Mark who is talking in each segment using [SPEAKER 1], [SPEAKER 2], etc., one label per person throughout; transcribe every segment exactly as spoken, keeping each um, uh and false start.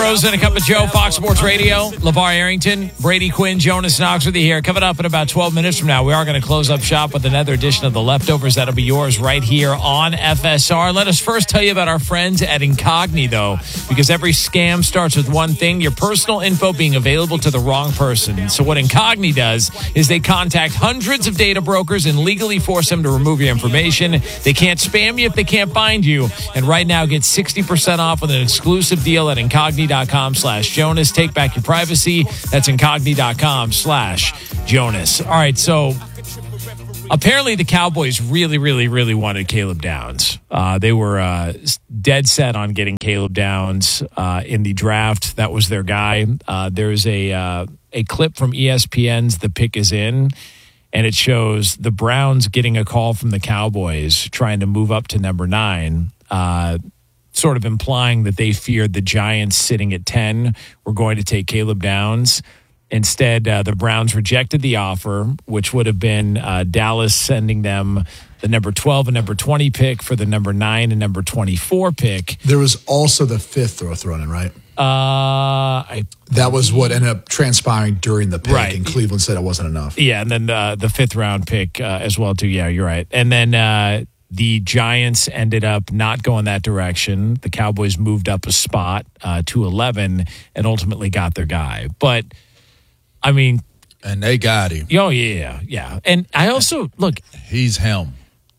[SPEAKER 1] Rose and a Cup of Joe, Fox Sports Radio. LeVar Arrington, Brady Quinn, Jonas Knox with you here. Coming up in about twelve minutes from now, we are going to close up shop with another edition of The Leftovers. That'll be yours right here on F S R. Let us first tell you about our friends at Incognito, because every scam starts with one thing: your personal info being available to the wrong person. So what Incogni does is they contact hundreds of data brokers and legally force them to remove your information. They can't spam you if they can't find you. And right now, get sixty percent off with an exclusive deal at incogni.com slash Jonas. Take back your privacy. That's incogni.com slash Jonas. All right, so apparently the Cowboys really, really, really wanted Caleb Downs. Uh, they were uh, dead set on getting Caleb Downs uh, in the draft. That was their guy. Uh, there's a uh, a clip from E S P N's The Pick Is In, and it shows the Browns getting a call from the Cowboys trying to move up to number nine, uh, sort of implying that they feared the Giants sitting at ten were going to take Caleb Downs. Instead, uh, the Browns rejected the offer, which would have been uh, Dallas sending them the number twelve and number twenty pick for the number nine and number twenty-four pick.
[SPEAKER 2] There was also the fifth throw thrown in, right?
[SPEAKER 1] Uh, I,
[SPEAKER 2] that was what ended up transpiring during the pick,
[SPEAKER 1] right.
[SPEAKER 2] And Cleveland said it wasn't enough.
[SPEAKER 1] Yeah, and then uh, the fifth round pick uh, as well, too. Yeah, you're right. And then uh, the Giants ended up not going that direction. The Cowboys moved up a spot uh, to eleven and ultimately got their guy. But, I mean...
[SPEAKER 3] And they got him.
[SPEAKER 1] Oh, yeah, yeah. And I also, look...
[SPEAKER 3] He's him.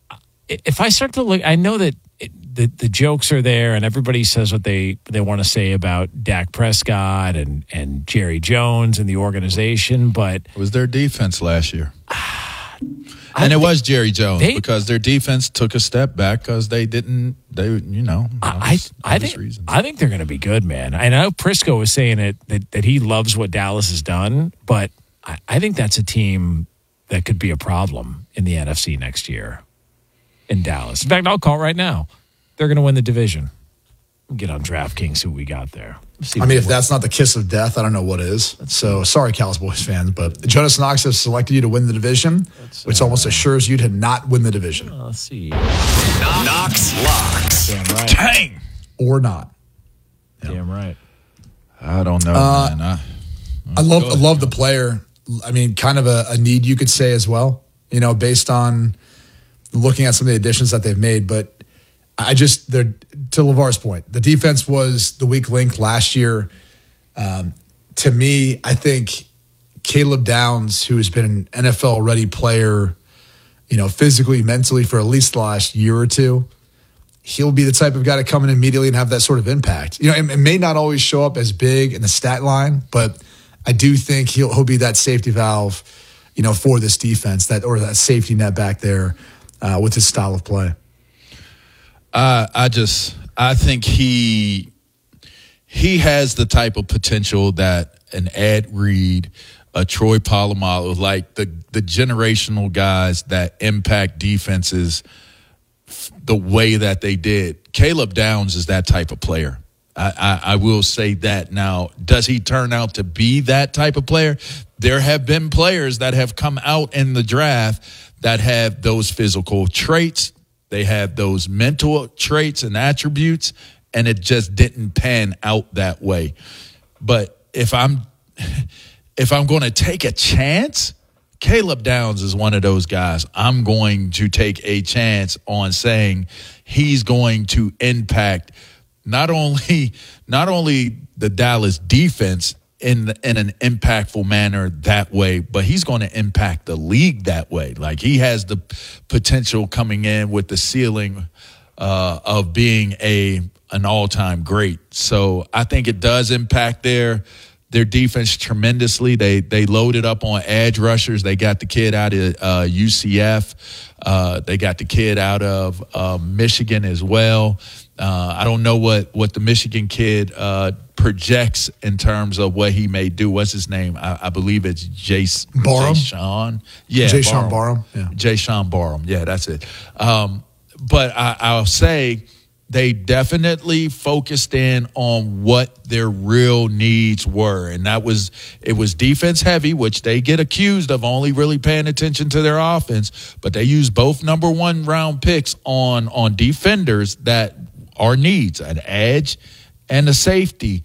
[SPEAKER 1] If I start to look, I know that it, the the jokes are there, and everybody says what they, they want to say about Dak Prescott and, and Jerry Jones and the organization, but
[SPEAKER 3] it was their defense last year, and it was Jerry Jones they, because their defense took a step back because they didn't. They you know
[SPEAKER 1] I I think reasons. I think they're going to be good, man. I know Prisco was saying it that that he loves what Dallas has done, but I, I think that's a team that could be a problem in the N F C next year. In Dallas. In fact, I'll call right now. They're going to win the division. We'll get on DraftKings, see what we got there.
[SPEAKER 2] I mean, if that's not the kiss of death, I don't know what is. So, sorry, Cowboys fans, but Jonas Knox has selected you to win the division, let's, which uh, almost assures you to not win the division.
[SPEAKER 1] Uh, let's see.
[SPEAKER 4] Knox locks.
[SPEAKER 1] Damn right.
[SPEAKER 3] Dang.
[SPEAKER 2] Or not.
[SPEAKER 1] Damn yeah. right.
[SPEAKER 3] I don't know,
[SPEAKER 2] uh,
[SPEAKER 3] man. I,
[SPEAKER 2] I love, I love the player. I mean, kind of a, a need, you could say, as well, you know, based on looking at some of the additions that they've made. But I just, they're, to LeVar's point, the defense was the weak link last year. Um, to me, I think Caleb Downs, who has been an N F L-ready player, you know, physically, mentally for at least the last year or two, he'll be the type of guy to come in immediately and have that sort of impact. You know, it, it may not always show up as big in the stat line, but I do think he'll, he'll be that safety valve, you know, for this defense, that or that safety net back there. Uh, with his style of play?
[SPEAKER 3] Uh, I just, I think he he has the type of potential that an Ed Reed, a Troy Polamalu, like the, the generational guys that impact defenses the way that they did. Caleb Downs is that type of player. I, I, I will say that. Now, does he turn out to be that type of player? There have been players that have come out in the draft that have those physical traits, they have those mental traits and attributes, and it just didn't pan out that way. But if I'm if I'm going to take a chance, Caleb Downs is one of those guys. I'm going to take a chance on saying he's going to impact not only not only the Dallas defense in in an impactful manner that way, but he's going to impact the league that way. Like, he has the potential coming in with the ceiling uh, of being a an all-time great. So I think it does impact their their defense tremendously. They they loaded up on edge rushers. They got the kid out of uh, U C F. Uh, they got the kid out of uh, Michigan as well. Uh, I don't know what, what the Michigan kid uh, projects in terms of what he may do. What's his name? I, I believe it's Jace
[SPEAKER 2] Barham.
[SPEAKER 3] Jayshawn. Yeah,
[SPEAKER 2] Jayshawn Barham.
[SPEAKER 3] Yeah. Jayshawn Barham. Yeah, that's it. Um, but I, I'll say they definitely focused in on what their real needs were. And that was, it was defense heavy, which they get accused of only really paying attention to their offense. But they used both number one round picks on, on defenders that are needs, an edge and a safety.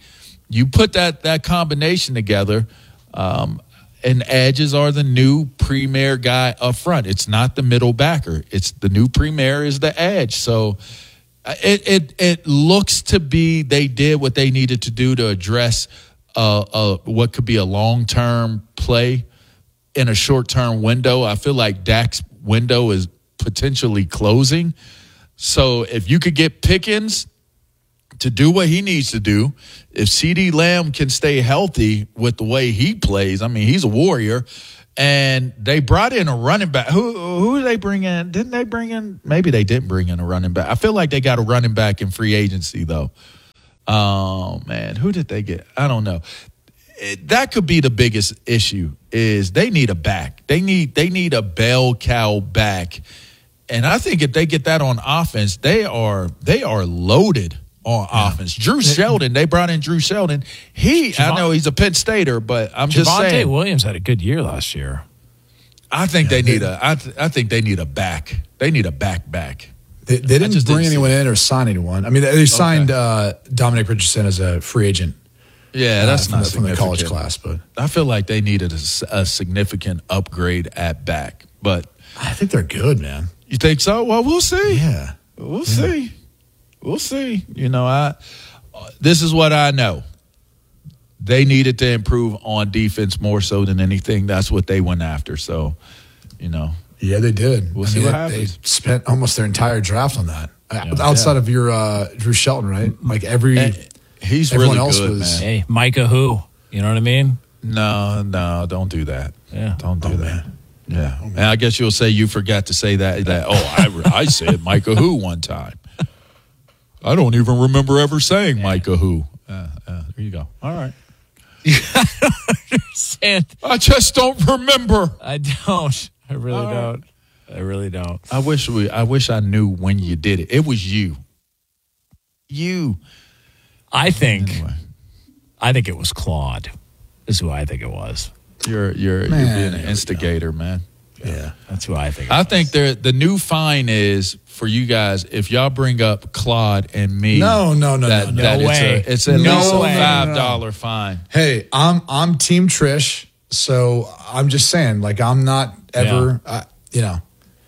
[SPEAKER 3] you put that that combination together, um, and edges are the new premier guy up front. It's not the middle backer. It's the new premier is the edge. So it it it looks to be they did what they needed to do to address uh, uh, what could be a long term play in a short term window. I feel like Dak's window is potentially closing. So if you could get Pickens to do what he needs to do, if CeeDee Lamb can stay healthy with the way he plays, I mean, he's a warrior. And they brought in a running back. Who who did they bring in? Didn't they bring in? Maybe they didn't bring in a running back. I feel like they got a running back in free agency, though. Oh, man. Who did they get? I don't know. It, that could be the biggest issue is they need a back. They need they need a bell cow back. And I think if they get that on offense, they are they are loaded on yeah. offense. Drew Sheldon, they brought in Drew Sheldon. He, Javon, I know he's a Penn Stater, but I'm just
[SPEAKER 1] Javonte
[SPEAKER 3] saying.
[SPEAKER 1] Williams had a good year last year.
[SPEAKER 3] I think
[SPEAKER 2] yeah,
[SPEAKER 3] they need
[SPEAKER 2] they,
[SPEAKER 3] a. I, th- I think they need a back. They need a back back.
[SPEAKER 2] They, they didn't bring
[SPEAKER 3] didn't
[SPEAKER 2] anyone in or sign anyone. I mean, they signed okay. uh, Dominic Richardson as a free agent.
[SPEAKER 3] Yeah, that's
[SPEAKER 2] uh,
[SPEAKER 3] not
[SPEAKER 2] from, from the college class, but
[SPEAKER 3] I feel like they needed a, a significant upgrade at back. But
[SPEAKER 2] I think they're good, man.
[SPEAKER 3] You think so? Well, we'll see.
[SPEAKER 2] Yeah,
[SPEAKER 3] we'll
[SPEAKER 2] yeah.
[SPEAKER 3] see. We'll see. You know, I. This is what I know. They needed to improve on defense more so than anything. That's what they went after. So, you know.
[SPEAKER 2] Yeah, they did.
[SPEAKER 3] We'll
[SPEAKER 2] I
[SPEAKER 3] see
[SPEAKER 2] mean,
[SPEAKER 3] what
[SPEAKER 2] they,
[SPEAKER 3] happens.
[SPEAKER 2] They spent almost their entire draft on that.
[SPEAKER 3] Yeah,
[SPEAKER 2] Outside
[SPEAKER 3] yeah.
[SPEAKER 2] of your uh, Drew Shelton, right? Like every,
[SPEAKER 3] and he's
[SPEAKER 2] everyone
[SPEAKER 3] really
[SPEAKER 2] else
[SPEAKER 3] good,
[SPEAKER 2] was.
[SPEAKER 3] man.
[SPEAKER 1] Hey, Micah who? You know what I mean?
[SPEAKER 3] No, no, don't do that.
[SPEAKER 1] Yeah.
[SPEAKER 3] Don't do
[SPEAKER 2] oh,
[SPEAKER 3] that.
[SPEAKER 2] Man.
[SPEAKER 3] Yeah. And I guess you'll say you forgot to say that. that oh, I, I said Micah who one time. I don't even remember ever saying yeah. Micah who. Uh, uh, there you go. All right.
[SPEAKER 1] I don't understand.
[SPEAKER 3] I just don't remember.
[SPEAKER 1] I don't. I really
[SPEAKER 3] All
[SPEAKER 1] don't.
[SPEAKER 3] Right.
[SPEAKER 1] I really don't.
[SPEAKER 3] I wish we. I wish I knew when you did it. It was you. You.
[SPEAKER 1] I think.
[SPEAKER 3] Anyway.
[SPEAKER 1] I think it was Claude. Is who I think it was.
[SPEAKER 3] You're you're
[SPEAKER 2] Man,
[SPEAKER 3] you're being an instigator, man.
[SPEAKER 2] Yeah,
[SPEAKER 1] that's who I think. It
[SPEAKER 3] I
[SPEAKER 1] was.
[SPEAKER 3] think the the new fine is for you guys if y'all bring up Claude and me.
[SPEAKER 2] No, no, no,
[SPEAKER 3] that,
[SPEAKER 2] no,
[SPEAKER 3] that
[SPEAKER 1] no
[SPEAKER 3] it's
[SPEAKER 1] way.
[SPEAKER 3] A, it's at
[SPEAKER 1] No
[SPEAKER 3] least
[SPEAKER 1] way.
[SPEAKER 3] a five dollar fine.
[SPEAKER 2] Hey, I'm I'm Team Trish, so I'm just saying, like I'm not ever, yeah. uh, you know.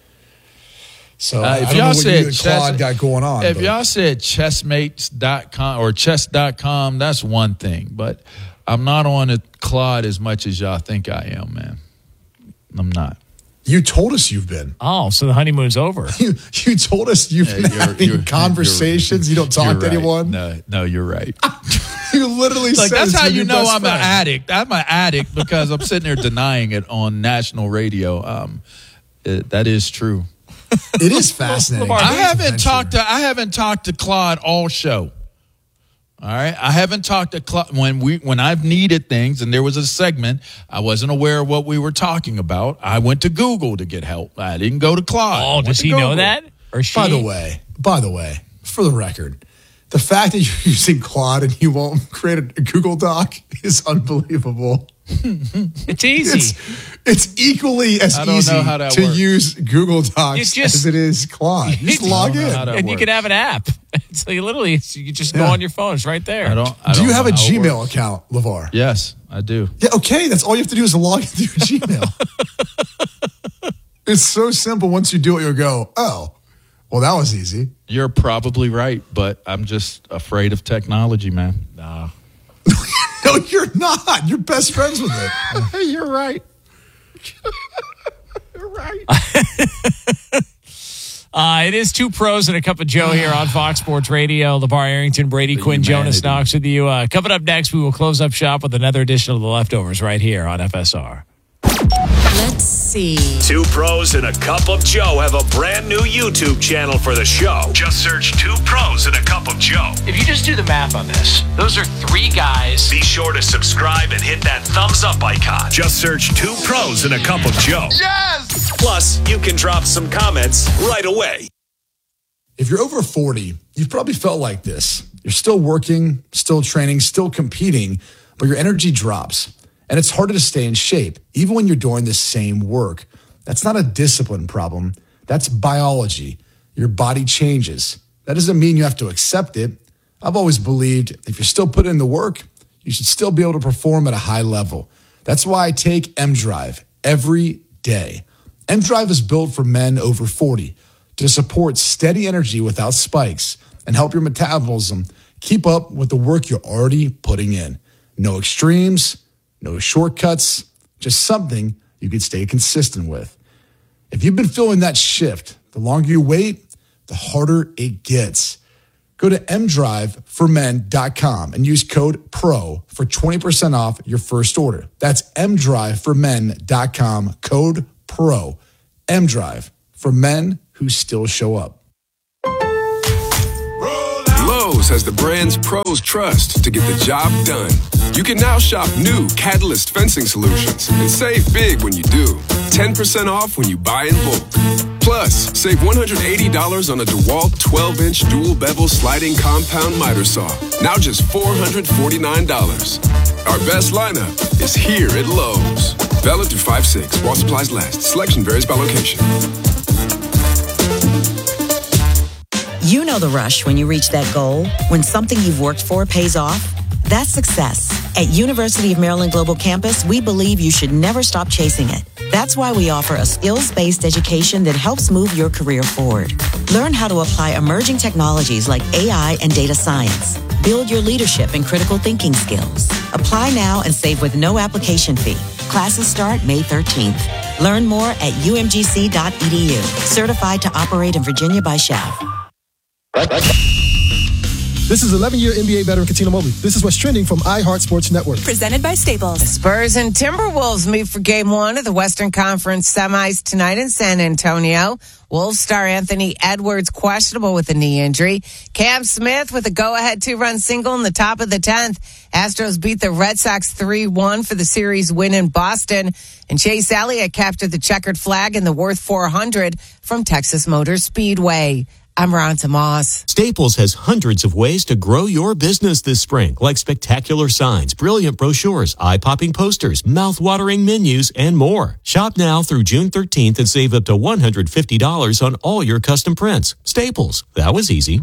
[SPEAKER 2] So
[SPEAKER 3] Uh,
[SPEAKER 2] I
[SPEAKER 3] if
[SPEAKER 2] don't know
[SPEAKER 3] y'all
[SPEAKER 2] what
[SPEAKER 3] said
[SPEAKER 2] you and Claude
[SPEAKER 3] chess,
[SPEAKER 2] got going on.
[SPEAKER 3] If
[SPEAKER 2] but.
[SPEAKER 3] y'all said chessmates dot com or chess dot com, that's one thing. But I'm not on it, Claude as much as y'all think I am, man. I'm not.
[SPEAKER 2] You told us you've been.
[SPEAKER 1] Oh, so the honeymoon's over.
[SPEAKER 2] You you told us you've
[SPEAKER 3] Yeah,
[SPEAKER 2] been
[SPEAKER 3] you're-
[SPEAKER 2] having
[SPEAKER 3] you're-
[SPEAKER 2] conversations.
[SPEAKER 3] you're-
[SPEAKER 2] you don't talk
[SPEAKER 3] you're
[SPEAKER 2] to
[SPEAKER 3] right.
[SPEAKER 2] anyone.
[SPEAKER 3] No, no, you're right.
[SPEAKER 2] You literally
[SPEAKER 3] Like
[SPEAKER 2] said
[SPEAKER 3] that's
[SPEAKER 2] it's
[SPEAKER 3] how
[SPEAKER 2] with
[SPEAKER 3] you
[SPEAKER 2] your
[SPEAKER 3] know
[SPEAKER 2] best
[SPEAKER 3] I'm
[SPEAKER 2] friend.
[SPEAKER 3] an addict. I'm an addict because I'm sitting there denying it on national radio. Um, it, that is true.
[SPEAKER 2] It is fascinating.
[SPEAKER 3] I haven't
[SPEAKER 2] Adventure.
[SPEAKER 3] talked to I haven't talked to Claude all show. All right, I haven't talked to Claude when we when I've needed things and there was a segment I wasn't aware of what we were talking about. I went to Google to get help. I didn't go to Claude.
[SPEAKER 1] Oh, does he know that? Or she?
[SPEAKER 2] By the way, by the way, for the record, the fact that you're using Claude and you won't create a Google Doc is unbelievable.
[SPEAKER 1] It's easy.
[SPEAKER 2] It's, it's equally as
[SPEAKER 3] I don't
[SPEAKER 2] easy
[SPEAKER 3] know how that
[SPEAKER 2] to
[SPEAKER 3] works.
[SPEAKER 2] use Google Docs
[SPEAKER 1] You just-
[SPEAKER 2] as it is Claude. You just
[SPEAKER 1] You
[SPEAKER 2] log
[SPEAKER 3] don't know
[SPEAKER 2] in.
[SPEAKER 3] how to-
[SPEAKER 1] and you
[SPEAKER 3] works.
[SPEAKER 1] can have an app. So you literally, you just go
[SPEAKER 2] Yeah.
[SPEAKER 1] on your phone. It's right there.
[SPEAKER 3] I don't. I
[SPEAKER 2] Do
[SPEAKER 3] don't
[SPEAKER 2] you have
[SPEAKER 3] know
[SPEAKER 2] a
[SPEAKER 3] how it
[SPEAKER 2] Gmail
[SPEAKER 3] works.
[SPEAKER 2] account, LeVar?
[SPEAKER 3] Yes, I do.
[SPEAKER 2] Yeah, okay. That's all you have to do is log into your Gmail. It's so simple. Once you do it, you'll go, oh, well, that was easy.
[SPEAKER 3] You're probably right, but I'm just afraid of technology, man.
[SPEAKER 1] No.
[SPEAKER 2] No, you're not. You're best friends with it.
[SPEAKER 3] You're right. You're right.
[SPEAKER 1] Uh, it is Two Pros and a Cup of Joe here on Fox Sports Radio. LeVar Arrington, Brady
[SPEAKER 3] The
[SPEAKER 1] Quinn, Jonas
[SPEAKER 3] humanity.
[SPEAKER 1] Knox with you. Uh, coming up next, we will close up shop with another edition of The Leftovers right here on F S R.
[SPEAKER 5] Let's see.
[SPEAKER 4] Two pros and a cup of Joe have a brand new YouTube channel for the show. Just search Two Pros and a Cup of Joe.
[SPEAKER 1] If you just do the math on this, those are three guys.
[SPEAKER 4] Be sure to subscribe and hit that thumbs up icon. Just search Two Pros and a Cup of Joe. Yes! Plus, you can drop some comments right away.
[SPEAKER 2] If you're over forty, you've probably felt like this. You're still working, still training, still competing, but your energy drops. And it's harder to stay in shape, even when you're doing the same work. That's not a discipline problem. That's biology. Your body changes. That doesn't mean you have to accept it. I've always believed if you're still putting in the work, you should still be able to perform at a high level. That's why I take M-Drive every day. M-Drive is built for men over forty to support steady energy without spikes and help your metabolism keep up with the work you're already putting in. No extremes, no shortcuts, just something you can stay consistent with. If you've been feeling that shift, the longer you wait, the harder it gets. Go to m drive for men dot com and use code PRO for twenty percent off your first order. That's m drive for men dot com, code PRO. M-Drive, for men who still show up.
[SPEAKER 6] Lowe's has the brands pros trust to get the job done. You can now shop new Catalyst fencing solutions and save big when you do. ten percent off when you buy in bulk. Plus, save one hundred eighty dollars on a DeWalt twelve-inch dual bevel sliding compound miter saw. Now just four hundred forty-nine dollars. Our best lineup is here at Lowe's. Valid through five six while supplies last. Selection varies by location.
[SPEAKER 5] You know the rush when you reach that goal, when something you've worked for pays off. That's success. At University of Maryland Global Campus, we believe you should never stop chasing it. That's why we offer a skills-based education that helps move your career forward. Learn how to apply emerging technologies like A I and data science. Build your leadership and critical thinking skills. Apply now and save with no application fee. Classes start May thirteenth. Learn more at u m g c dot e d u. Certified to operate in Virginia by S H A V.
[SPEAKER 7] This is eleven-year N B A veteran Katina Mobley. This is what's trending from iHeart Sports Network.
[SPEAKER 8] Presented by Staples.
[SPEAKER 9] Spurs and Timberwolves meet for game one of the Western Conference semis tonight in San Antonio. Wolves star Anthony Edwards questionable with a knee injury. Cam Smith with a go-ahead two-run single in the top of the tenth. Astros beat the Red Sox three one for the series win in Boston. And Chase Elliott captured the checkered flag in the Worth four hundred from Texas Motor Speedway. I'm Ronta Moss.
[SPEAKER 10] Staples has hundreds of ways to grow your business this spring, like spectacular signs, brilliant brochures, eye-popping posters, mouth-watering menus, and more. Shop now through June thirteenth and save up to one hundred fifty dollars on all your custom prints. Staples. That was easy.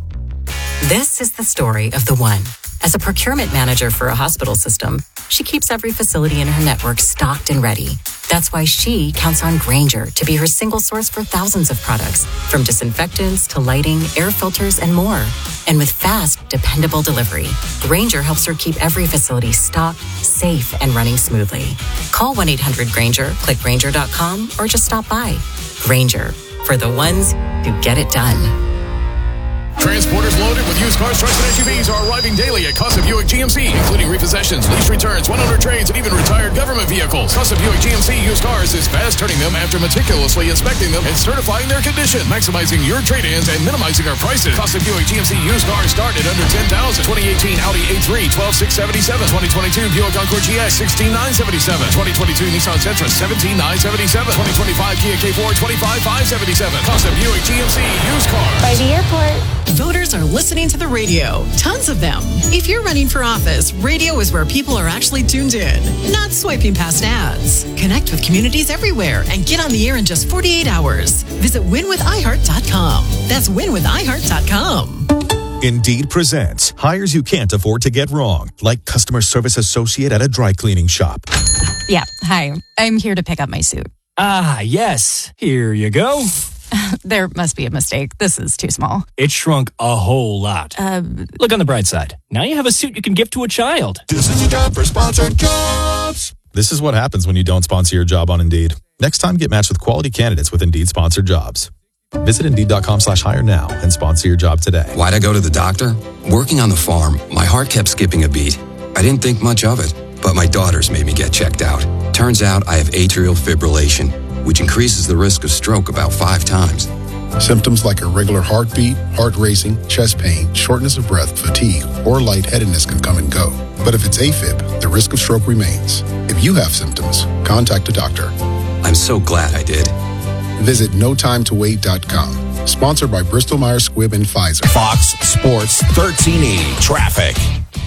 [SPEAKER 11] This is the story of the one. As a procurement manager for a hospital system, she keeps every facility in her network stocked and ready. That's why she counts on Grainger to be her single source for thousands of products, from disinfectants to lighting, air filters, and more. And with fast, dependable delivery, Grainger helps her keep every facility stocked, safe, and running smoothly. Call one eight hundred Grainger, click Grainger dot com, or just stop by. Grainger, for the ones who get it done.
[SPEAKER 12] Transporters loaded with used cars, trucks, and S U Vs are arriving daily at Casa Buick G M C, including repossessions, lease returns, one-owner trades, and even retired government vehicles. Casa Buick G M C used cars is fast turning them after meticulously inspecting them and certifying their condition, maximizing your trade-ins and minimizing our prices. Casa Buick G M C used cars start at under ten thousand dollars. twenty eighteen Audi A three, twelve thousand six hundred seventy-seven dollars. twenty twenty-two Buick Encore G X, sixteen thousand nine hundred seventy-seven dollars. twenty twenty-two Nissan Sentra, seventeen thousand nine hundred seventy-seven dollars. twenty twenty-five Kia K four, twenty-five thousand five hundred seventy-seven dollars. Casa Buick G M C used cars.
[SPEAKER 8] By the airport.
[SPEAKER 13] Voters are listening to the radio. Tons of them. If you're running for office, radio is where people are actually tuned in, not swiping past ads. Connect with communities everywhere and get on the air in just forty-eight hours. Visit win with i heart dot com. That's win with i heart dot com.
[SPEAKER 14] Indeed presents hires you can't afford to get wrong, like customer service associate at a dry cleaning shop.
[SPEAKER 15] Yeah, hi. I'm here to pick up my suit.
[SPEAKER 16] Ah, yes. Here you go.
[SPEAKER 15] There must be a mistake. This is too small.
[SPEAKER 16] It shrunk a whole lot.
[SPEAKER 15] Uh,
[SPEAKER 16] Look on the bright side. Now you have a suit you can give to a child.
[SPEAKER 14] This is your job for sponsored jobs. This is what happens when you don't sponsor your job on Indeed. Next time, get matched with quality candidates with Indeed sponsored jobs. Visit Indeed.com slash hire now and sponsor your job today.
[SPEAKER 17] Why'd I go to the doctor? Working on the farm, my heart kept skipping a beat. I didn't think much of it, but my daughters made me get checked out. Turns out I have atrial fibrillation, which increases the risk of stroke about five times.
[SPEAKER 18] Symptoms like irregular heartbeat, heart racing, chest pain, shortness of breath, fatigue, or lightheadedness can come and go. But if it's AFib, the risk of stroke remains. If you have symptoms, contact a doctor.
[SPEAKER 17] I'm so glad I did.
[SPEAKER 18] Visit no time to wait dot com. Sponsored by Bristol Myers Squibb and Pfizer.
[SPEAKER 19] Fox Sports thirteen eighty Traffic.